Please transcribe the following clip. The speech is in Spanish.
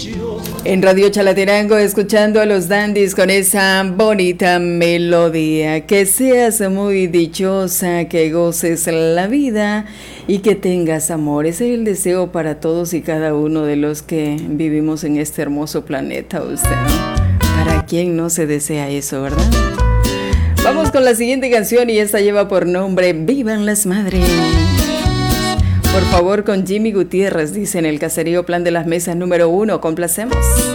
En Radio Chalatenango, escuchando a los Dandies con esa bonita melodía. Que seas muy dichosa, que goces la vida y que tengas amor. Ese es el deseo para todos y cada uno de los que vivimos en este hermoso planeta, usted, ¿no? ¿Para quién no se desea eso, verdad? Vamos con la siguiente canción y esta lleva por nombre Vivan las Madres. Por favor, con Jimmy Gutiérrez, dice en el caserío Plan de las Mesas número 1, complacemos.